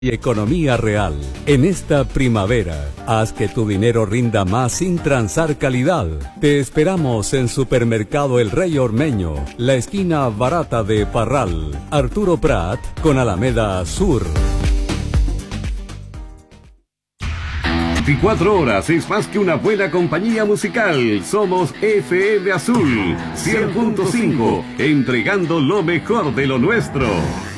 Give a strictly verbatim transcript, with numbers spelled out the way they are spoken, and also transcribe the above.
y economía real. En esta primavera, haz que tu dinero rinda más sin transar calidad. Te esperamos en Supermercado El Rey Ormeño, la esquina barata de Parral, Arturo Prat, con Alameda Sur. veinticuatro horas es más que una buena compañía musical. Somos F M Azul, cien punto cinco, entregando lo mejor de lo nuestro.